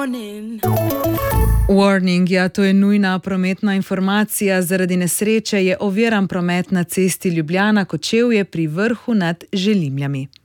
Warning, ja, to je nujna prometna informacija. Zaradi nesreče je oviran promet na cesti Ljubljana-Kočevje pri Vrhu nad Želimljami.